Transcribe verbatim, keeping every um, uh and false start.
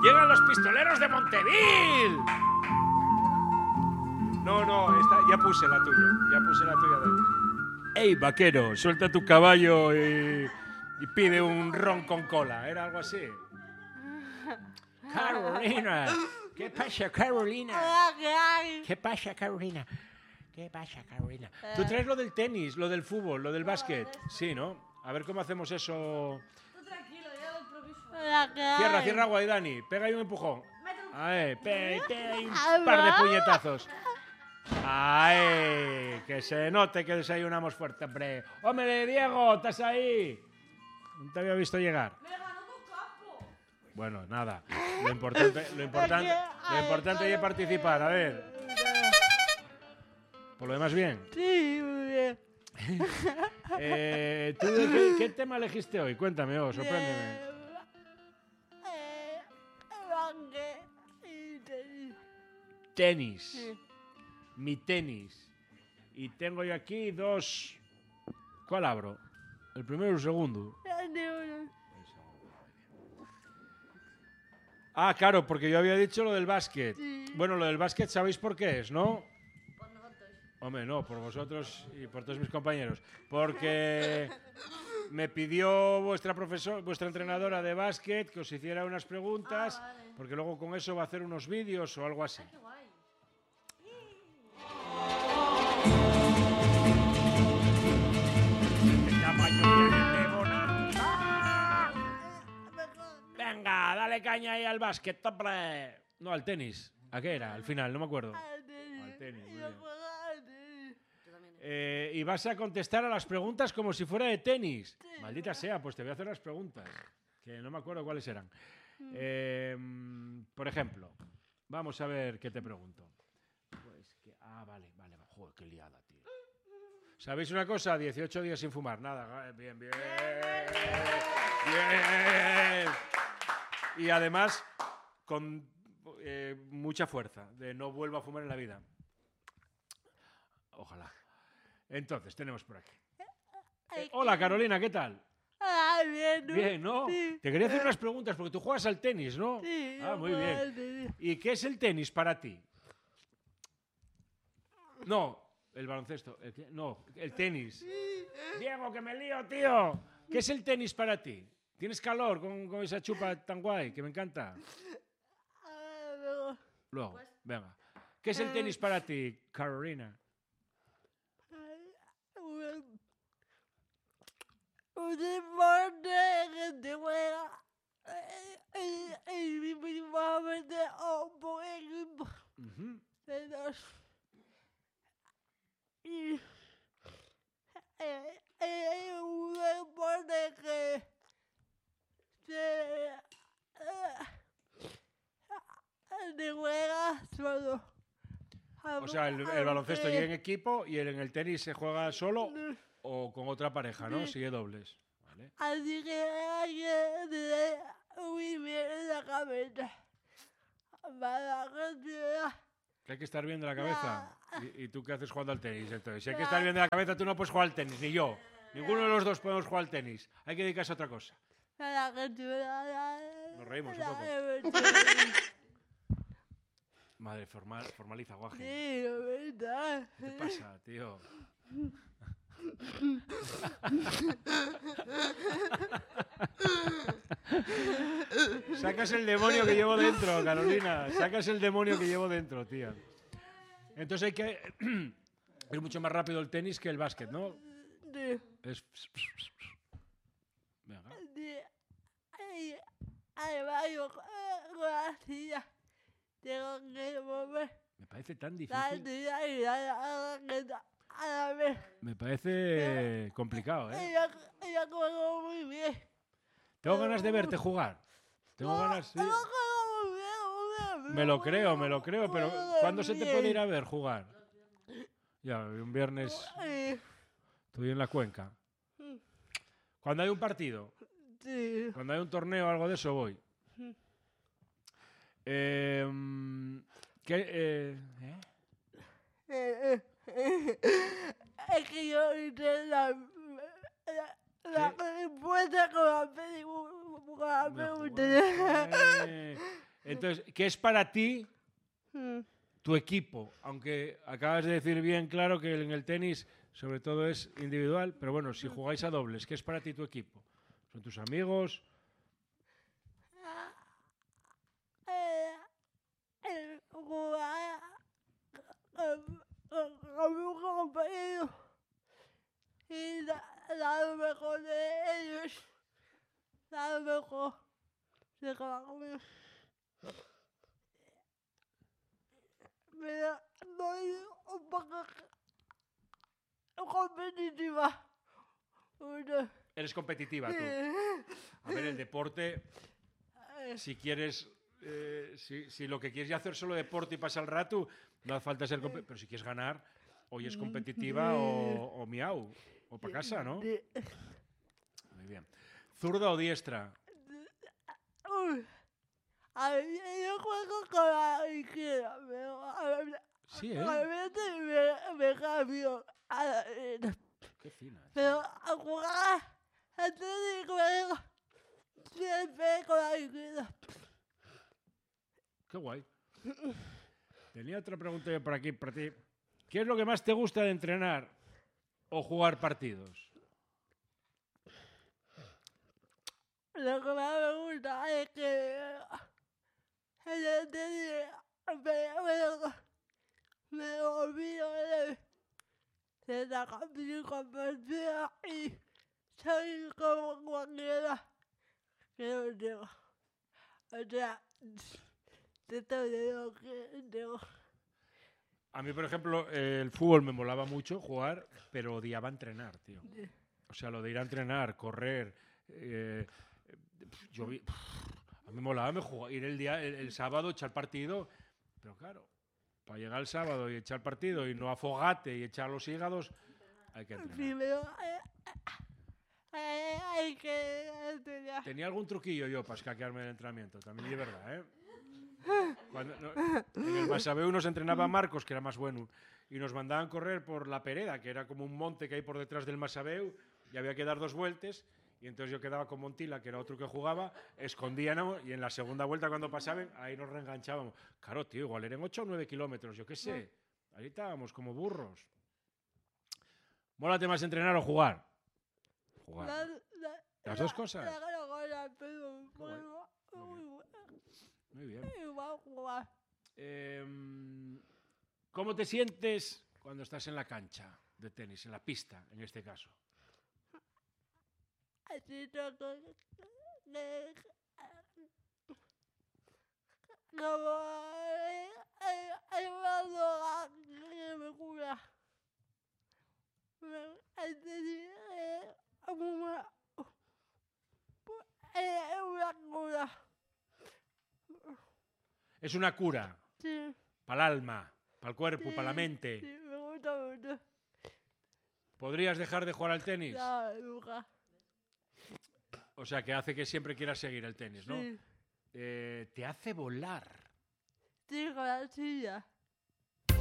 ¡Llegan los pistoleros de Monteville! No, no, esta, ya puse la tuya. Ya puse la tuya. De... ¡Ey, vaquero! Suelta tu caballo y, y pide un ron con cola. ¿Era algo así? Carolina. ¿Qué pasa, Carolina? ¿Qué pasa, Carolina? ¿Qué pasa, Carolina? Tú traes lo del tenis, lo del fútbol, lo del básquet. Sí, ¿no? A ver cómo hacemos eso. Tú tranquilo, ya lo improviso. Cierra, cierra agua, Dani. Pega ahí un empujón. Ahí, pe, pe, un par de puñetazos. ¡Ay! Que se note que desayunamos fuerte, hombre. ¡Hombre, Diego! ¿Estás ahí? No te había visto llegar. Me ganó con campo. Bueno, nada. Lo importante, lo importante, lo importante es participar. A ver. Por lo demás, bien. Sí, muy bien. eh, ¿Tú de qué, qué tema elegiste hoy? Cuéntame, oh, sorpréndeme. Eh, banque y tenis. Tenis. Sí. Mi tenis. Y tengo yo aquí dos... ¿Cuál abro? ¿El primero o el segundo? Ah, claro, porque yo había dicho lo del básquet. Sí. Bueno, lo del básquet sabéis por qué es, ¿no? Por nosotros. Hombre, no, por vosotros y por todos mis compañeros. Porque me pidió vuestra profesor, vuestra entrenadora de básquet que os hiciera unas preguntas, Ah, vale. porque luego con eso va a hacer unos vídeos o algo así. Qué guay. Venga, dale caña ahí al básquet, hombre. No, al tenis. ¿A qué era? Al final, no me acuerdo. Al tenis. Al tenis, muy Yo bien. juego al tenis. Yo también. Eh, y vas a contestar a las preguntas como si fuera de tenis. Maldita sea, pues te voy a hacer las preguntas, que no me acuerdo cuáles eran. Eh, por ejemplo, vamos a ver qué te pregunto. Pues que, ah, vale, vale, joder, qué liada, tío. ¿Sabéis una cosa? dieciocho días sin fumar, nada. Bien, bien. Bien. Y además, con eh, mucha fuerza, de no vuelvo a fumar en la vida. Ojalá. Entonces, tenemos por aquí. Eh, hola, Carolina, ¿qué tal? Ah, bien, ¿no? Bien, ¿no? Sí. Te quería hacer unas preguntas porque tú juegas al tenis, ¿no? Sí, Ah, yo muy juego bien. al tenis. ¿Y qué es el tenis para ti? No, el baloncesto. El que- no, el tenis. Diego, que me lío, tío. ¿Qué es el tenis para ti? ¿Tienes calor con, con esa chupa tan guay que me encanta? Ah, luego. Luego, Pues- venga. ¿Qué es el tenis para ti, Carolina? Un un deporte que te juega individualmente o por equipo Ujú. de dos. Y eh, es un deporte que se eh, te juega solo. O sea, el, el baloncesto y en equipo y el, en el tenis se juega solo o con otra pareja, ¿no? Sigue dobles. Vale. Así que hay que tener muy bien la cabeza para que sea. Que hay que estar bien de la cabeza. ¿Y, y tú qué haces jugando al tenis? Entonces, si hay que estar bien de la cabeza, tú no puedes jugar al tenis, ni yo. Ninguno de los dos podemos jugar al tenis. Hay que dedicarse a otra cosa. Para que sea. Nos reímos un la poco. diversión. Madre, formal, formaliza, guaje. Sí, la verdad. ¿Qué te pasa, tío? Sacas el demonio que llevo dentro, Carolina. Sacas el demonio que llevo dentro, tía. Entonces hay que ir mucho más rápido el tenis que el básquet, ¿no? Sí, Es... Venga. sí. Hay, hay varios eh, con la silla. Tengo que mover Me parece tan la difícil. silla y la raqueta a la vez. Me parece complicado, ¿eh? Ella, ella juega muy bien. Tengo ganas de verte jugar. Tengo ganas, sí. Ella juega muy bien, muy bien. Me lo creo, me lo creo, pero Juega ¿cuándo se te bien. puede ir a ver jugar? Ya, un viernes Sí, estoy en la cuenca. Cuando hay un partido, sí. cuando hay un torneo o algo de eso, voy. Eh, ¿qué, eh, ¿eh? Eh, eh, Es que yo hice la, la, la ¿Qué? respuesta con la película. Con la Me pregunta. juega- eh, Entonces, ¿qué es para ti Mm. tu equipo? Aunque acabas de decir bien claro que en el tenis sobre todo es individual, pero bueno, si jugáis a dobles, ¿qué es para ti tu equipo? ¿Son tus amigos? Eh, el jugar con, con, con un compañero y da, dar lo mejor de ellos, dar lo mejor de cada uno. Pero soy un poco competitiva. Uno. Eres competitiva tú. A ver, el deporte, si quieres, eh, si, si lo que quieres es hacer solo deporte y pasar el rato, no hace falta ser competitiva. Pero si quieres ganar, hoy es competitiva o, o miau, o para casa, ¿no? Muy bien. ¿Zurda o diestra? Uy, a ver, yo juego con la izquierda, pero a ver, Sí, ¿eh? a veces me, me cambio a la derecha. Qué fina. Pero a jugar antes de juego siempre con la izquierda. Qué guay. Tenía otra pregunta yo por aquí para ti. ¿Qué es lo que más te gusta de entrenar o jugar partidos? Lo que más me gusta es que el entender me, me, me olvido de, de sacar mi capacidad y soy como cualquiera que lo tengo. O sea, de todo lo que tengo. A mí, por ejemplo, el fútbol me molaba mucho jugar, pero odiaba entrenar, tío. O sea, lo de ir a entrenar, correr. Eh, yo vi, a mí me molaba me jugaba, ir el, día, el, el sábado, echar partido. Pero claro, para llegar el sábado y echar partido y no afogate y echar los hígados, hay que entrenar. Primero eh, eh, hay que entrenar. Tenía algún truquillo yo para escaquearme del entrenamiento, también es verdad, ¿eh? Cuando, no, en el Masabeu nos entrenaba Marcos, que era más bueno, y nos mandaban correr por la Pereda, que era como un monte que hay por detrás del Masabeu, y había que dar dos vueltas, y entonces yo quedaba con Montila, que era otro que jugaba, escondíamos, y en la segunda vuelta cuando pasaban, ahí nos reenganchábamos. Claro, tío, igual eran ocho o nueve kilómetros, yo qué sé. Ahí estábamos como burros. ¿Mólate más entrenar o jugar? Jugar. La, la, Las la, dos cosas. La, la, la, pero Guay. bueno, Muy bien. muy Muy bien. bueno. Igual jugar. Eh, ¿Cómo te sientes cuando estás en la cancha de tenis, en la pista, en este caso? Así que, que, que, como hay, hay, hay una droga que me cura. Me, es decir, eh, una, eh, una cura. Es una cura Sí, para el alma, para el cuerpo, sí, para la mente. Sí, me gusta mucho. ¿Podrías dejar de jugar al tenis? No, nunca. O sea, que hace que siempre quieras seguir el tenis, ¿no? Sí, Eh, te hace volar. sí, con la silla.